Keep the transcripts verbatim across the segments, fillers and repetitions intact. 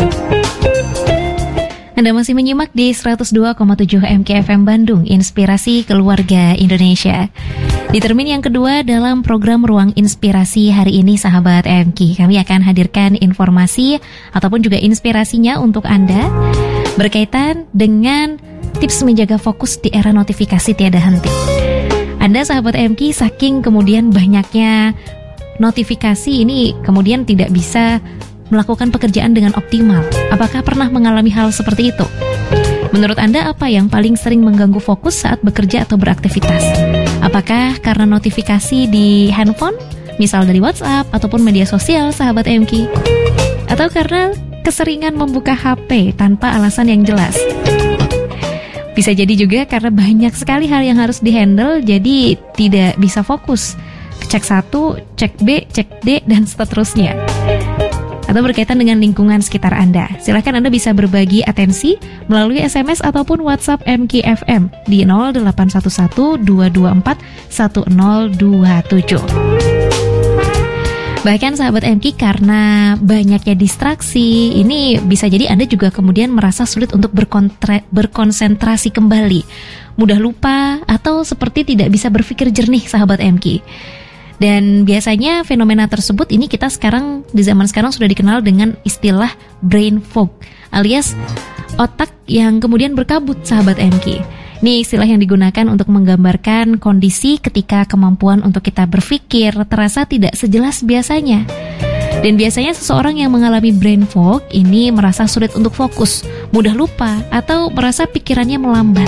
Anda masih menyimak di seratus dua koma tujuh M K F M Bandung, Inspirasi Keluarga Indonesia. Di termin yang kedua dalam program Ruang Inspirasi hari ini, sahabat M K, kami akan hadirkan informasi ataupun juga inspirasinya untuk Anda berkaitan dengan tips menjaga fokus di era notifikasi tiada henti. Anda, sahabat M K, saking kemudian banyaknya notifikasi ini kemudian tidak bisa melakukan pekerjaan dengan optimal. Apakah pernah mengalami hal seperti itu? Menurut Anda, apa yang paling sering mengganggu fokus saat bekerja atau beraktivitas? Apakah karena notifikasi di handphone, misal dari WhatsApp ataupun media sosial, sahabat M K? Atau karena keseringan membuka H P tanpa alasan yang jelas? Bisa jadi juga karena banyak sekali hal yang harus dihandle, jadi tidak bisa fokus. Cek satu, cek B, cek D, dan seterusnya. Atau berkaitan dengan lingkungan sekitar Anda. Silakan Anda bisa berbagi atensi melalui S M S ataupun WhatsApp M K F M di nol delapan satu satu dua dua empat satu nol dua tujuh. Bahkan sahabat M K, karena banyaknya distraksi, ini bisa jadi Anda juga kemudian merasa sulit untuk berkontra- berkonsentrasi kembali, mudah lupa, atau seperti tidak bisa berpikir jernih, sahabat M K. Dan biasanya fenomena tersebut ini kita sekarang, di zaman sekarang sudah dikenal dengan istilah brain fog, alias otak yang kemudian berkabut, sahabat M K. Ini istilah yang digunakan untuk menggambarkan kondisi ketika kemampuan untuk kita berpikir terasa tidak sejelas biasanya. Dan biasanya seseorang yang mengalami brain fog ini merasa sulit untuk fokus, mudah lupa, atau merasa pikirannya melambat.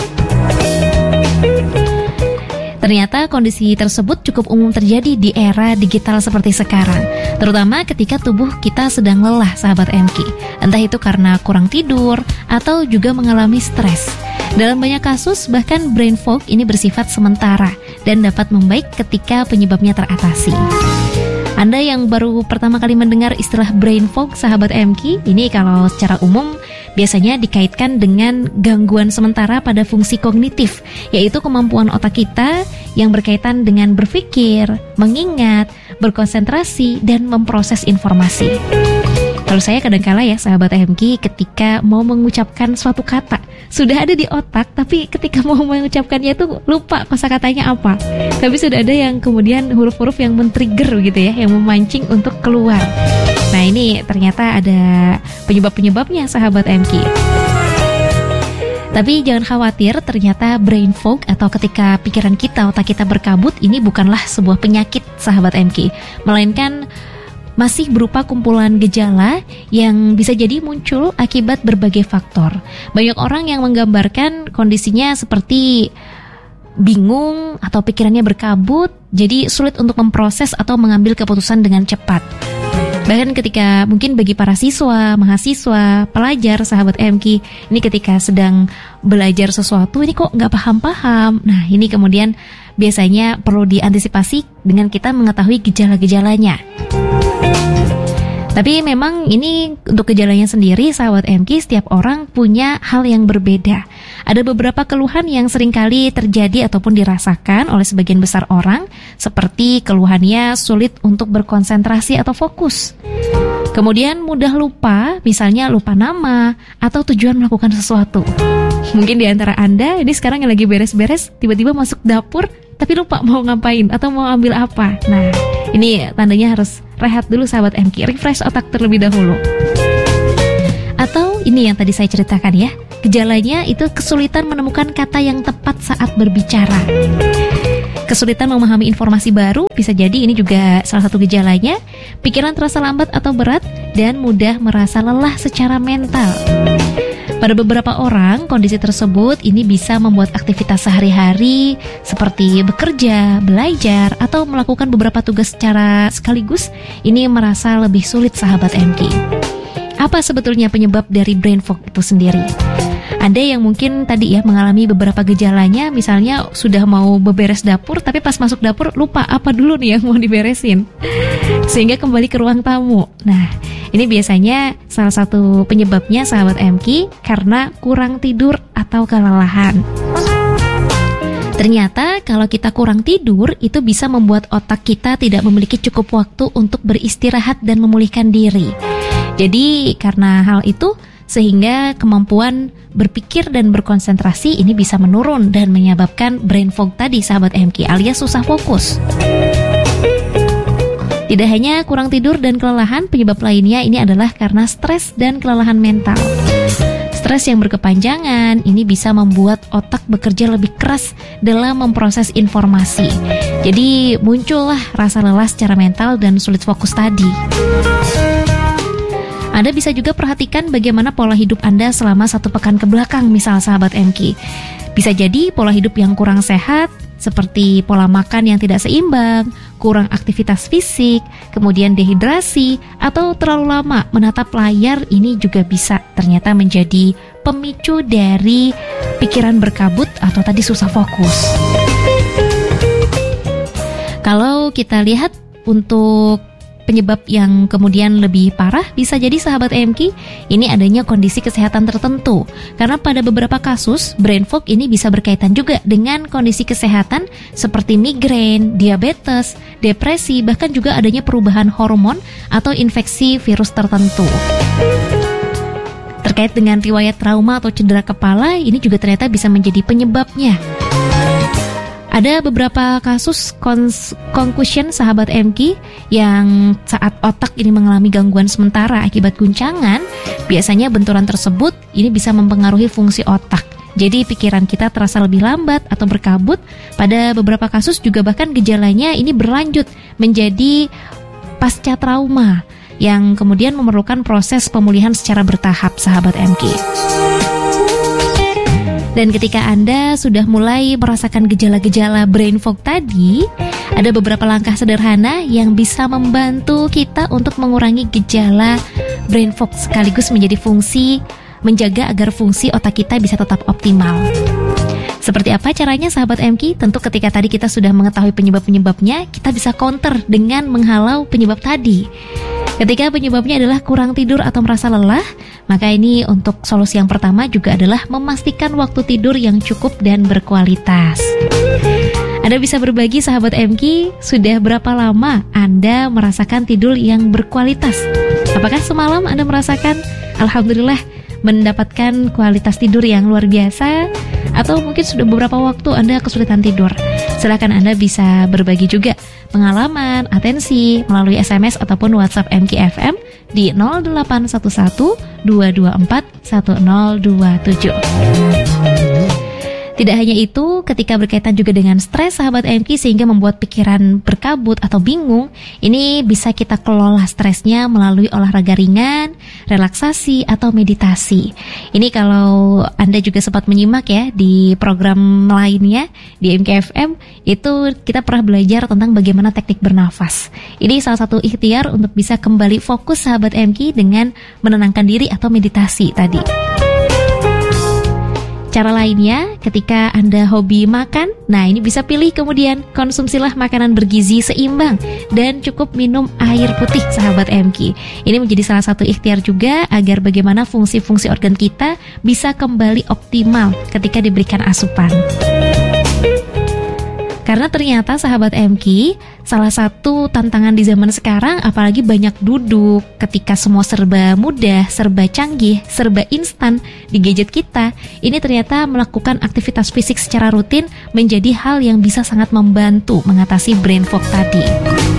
Ternyata kondisi tersebut cukup umum terjadi di era digital seperti sekarang, terutama ketika tubuh kita sedang lelah, sahabat M K. Entah itu karena kurang tidur atau juga mengalami stres. Dalam banyak kasus, bahkan brain fog ini bersifat sementara dan dapat membaik ketika penyebabnya teratasi. Anda yang baru pertama kali mendengar istilah brain fog, sahabat M K, ini kalau secara umum biasanya dikaitkan dengan gangguan sementara pada fungsi kognitif, yaitu kemampuan otak kita yang berkaitan dengan berpikir, mengingat, berkonsentrasi, dan memproses informasi. Kalau saya kadang-kala ya, sahabat M K, ketika mau mengucapkan suatu kata, sudah ada di otak, tapi ketika mau mengucapkannya itu lupa kosakatanya apa. Tapi sudah ada yang kemudian huruf-huruf yang men-trigger gitu ya, yang memancing untuk keluar. Nah, ini ternyata ada penyebab-penyebabnya, sahabat M K. Tapi jangan khawatir, ternyata brain fog atau ketika pikiran kita, otak kita berkabut, ini bukanlah sebuah penyakit, sahabat M K, melainkan masih berupa kumpulan gejala yang bisa jadi muncul akibat berbagai faktor. Banyak orang yang menggambarkan kondisinya seperti bingung atau pikirannya berkabut, jadi sulit untuk memproses atau mengambil keputusan dengan cepat. Bahkan ketika mungkin bagi para siswa, mahasiswa, pelajar, sahabat M K, ini ketika sedang belajar sesuatu, ini kok nggak paham-paham. Nah, ini kemudian biasanya perlu diantisipasi dengan kita mengetahui gejala-gejalanya. Tapi memang ini untuk gejalanya sendiri, sahabat M K, setiap orang punya hal yang berbeda. Ada beberapa keluhan yang seringkali terjadi ataupun dirasakan oleh sebagian besar orang, seperti keluhannya sulit untuk berkonsentrasi atau fokus. Kemudian mudah lupa, misalnya lupa nama atau tujuan melakukan sesuatu. Mungkin di antara Anda ini sekarang yang lagi beres-beres, tiba-tiba masuk dapur, tapi lupa mau ngapain atau mau ambil apa. Nah, ini tandanya harus rehat dulu, sahabat M K, refresh otak terlebih dahulu. Atau ini yang tadi saya ceritakan ya, gejalanya itu kesulitan menemukan kata yang tepat saat berbicara. Kesulitan memahami informasi baru, bisa jadi ini juga salah satu gejalanya. Pikiran terasa lambat atau berat, dan mudah merasa lelah secara mental. Pada beberapa orang, kondisi tersebut ini bisa membuat aktivitas sehari-hari seperti bekerja, belajar, atau melakukan beberapa tugas secara sekaligus ini merasa lebih sulit, sahabat M K. Apa sebetulnya penyebab dari brain fog itu sendiri? Anda yang mungkin tadi ya mengalami beberapa gejalanya, misalnya sudah mau beberes dapur, tapi pas masuk dapur lupa apa dulu nih yang mau diberesin, sehingga kembali ke ruang tamu. Nah, ini biasanya salah satu penyebabnya, sahabat M K, karena kurang tidur atau kelelahan. Ternyata kalau kita kurang tidur, itu bisa membuat otak kita tidak memiliki cukup waktu untuk beristirahat dan memulihkan diri. Jadi karena hal itu sehingga kemampuan berpikir dan berkonsentrasi ini bisa menurun dan menyebabkan brain fog tadi sahabat M K alias susah fokus. Tidak hanya kurang tidur dan kelelahan, penyebab lainnya ini adalah karena stres dan kelelahan mental. Stres yang berkepanjangan ini bisa membuat otak bekerja lebih keras dalam memproses informasi. Jadi muncullah rasa lelah secara mental dan sulit fokus tadi. Anda bisa juga perhatikan bagaimana pola hidup Anda selama satu pekan ke belakang, misal sahabat M K. Bisa jadi pola hidup yang kurang sehat, seperti pola makan yang tidak seimbang, kurang aktivitas fisik, kemudian dehidrasi, atau terlalu lama menatap layar, ini juga bisa ternyata menjadi pemicu dari pikiran berkabut atau tadi susah fokus. Kalau kita lihat untuk penyebab yang kemudian lebih parah, bisa jadi sahabat M K ini adanya kondisi kesehatan tertentu. Karena pada beberapa kasus brain fog ini bisa berkaitan juga dengan kondisi kesehatan seperti migrain, diabetes, depresi, bahkan juga adanya perubahan hormon atau infeksi virus tertentu. Terkait dengan riwayat trauma atau cedera kepala, ini juga ternyata bisa menjadi penyebabnya. Ada beberapa kasus cons- concussion sahabat M K yang saat otak ini mengalami gangguan sementara akibat guncangan, biasanya benturan tersebut ini bisa mempengaruhi fungsi otak. Jadi pikiran kita terasa lebih lambat atau berkabut. Pada beberapa kasus juga bahkan gejalanya ini berlanjut menjadi pasca trauma yang kemudian memerlukan proses pemulihan secara bertahap sahabat M K. Dan ketika Anda sudah mulai merasakan gejala-gejala brain fog tadi, ada beberapa langkah sederhana yang bisa membantu kita untuk mengurangi gejala brain fog sekaligus menjadi fungsi, menjaga agar fungsi otak kita bisa tetap optimal. Seperti apa caranya sahabat M K? Tentu ketika tadi kita sudah mengetahui penyebab-penyebabnya, kita bisa counter dengan menghalau penyebab tadi. Ketika penyebabnya adalah kurang tidur atau merasa lelah, maka ini untuk solusi yang pertama juga adalah memastikan waktu tidur yang cukup dan berkualitas. Anda bisa berbagi sahabat M K, sudah berapa lama Anda merasakan tidur yang berkualitas? Apakah semalam Anda merasakan alhamdulillah mendapatkan kualitas tidur yang luar biasa? Atau mungkin sudah beberapa waktu Anda kesulitan tidur? Silakan Anda bisa berbagi juga pengalaman, atensi melalui S M S ataupun WhatsApp M K F M di nol delapan satu satu dua dua empat satu nol dua tujuh. Tidak hanya itu, ketika berkaitan juga dengan stres sahabat M K sehingga membuat pikiran berkabut atau bingung, ini bisa kita kelola stresnya melalui olahraga ringan, relaksasi atau meditasi. Ini kalau Anda juga sempat menyimak ya di program lainnya di M K F M, itu kita pernah belajar tentang bagaimana teknik bernafas. Ini salah satu ikhtiar untuk bisa kembali fokus sahabat M K dengan menenangkan diri atau meditasi tadi. Cara lainnya, ketika Anda hobi makan, nah ini bisa pilih kemudian konsumsilah makanan bergizi seimbang dan cukup minum air putih sahabat M K. Ini menjadi salah satu ikhtiar juga agar bagaimana fungsi-fungsi organ kita bisa kembali optimal ketika diberikan asupan. Karena ternyata sahabat M K, salah satu tantangan di zaman sekarang apalagi banyak duduk ketika semua serba mudah, serba canggih, serba instan di gadget kita, ini ternyata melakukan aktivitas fisik secara rutin menjadi hal yang bisa sangat membantu mengatasi brain fog tadi.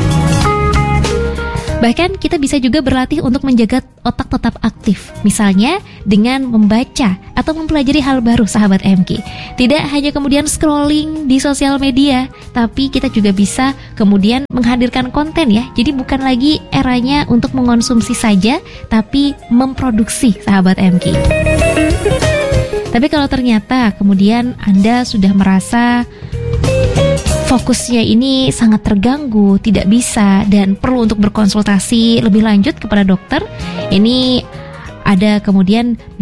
Bahkan kita bisa juga berlatih untuk menjaga otak tetap aktif, misalnya dengan membaca atau mempelajari hal baru sahabat M K. Tidak hanya kemudian scrolling di sosial media, tapi kita juga bisa kemudian menghadirkan konten ya. Jadi bukan lagi eranya untuk mengonsumsi saja, tapi memproduksi sahabat M K. Tapi kalau ternyata kemudian Anda sudah merasa fokusnya ini sangat terganggu, tidak bisa, dan perlu untuk berkonsultasi lebih lanjut kepada dokter, ini ada kemudian